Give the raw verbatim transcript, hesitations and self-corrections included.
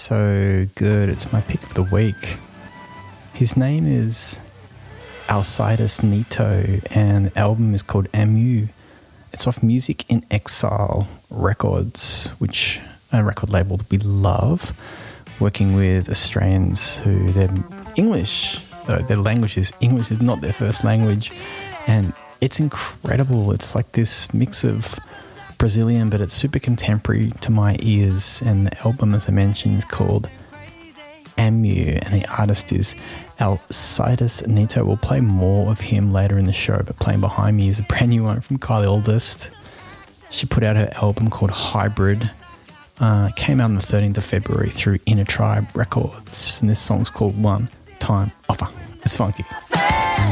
so good. It's my pick of the week. His name is Alcides Neto, and the album is called Amu. It's off Music in Exile Records, which a record label that we love, working with Australians who their English, uh, their language is English is not their first language, and it's incredible. It's like this mix of Brazilian, but it's super contemporary to my ears. And the album, as I mentioned, is called Amu, and the artist is Alcides Neto. We'll play more of him later in the show, but playing behind me is a brand new one from Kylie Oldest. She put out her album called Hybrid. Uh, it came out on the thirteenth of February through Inner Tribe Records, and this song's called One Time Offer. It's funky.